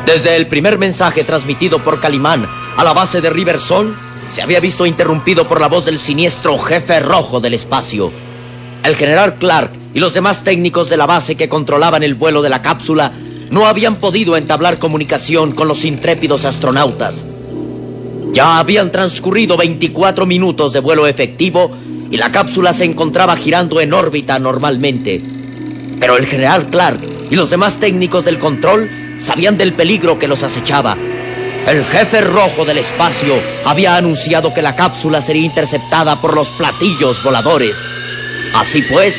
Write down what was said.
Desde el primer mensaje transmitido por Calimán a la base de Riversong, se había visto interrumpido por la voz del siniestro jefe rojo del espacio. El general Clark y los demás técnicos de la base que controlaban el vuelo de la cápsula no habían podido entablar comunicación con los intrépidos astronautas. Ya habían transcurrido 24 minutos de vuelo efectivo y la cápsula se encontraba girando en órbita normalmente. Pero el general Clark y los demás técnicos del control sabían del peligro que los acechaba. El jefe rojo del espacio había anunciado que la cápsula sería interceptada por los platillos voladores. Así pues,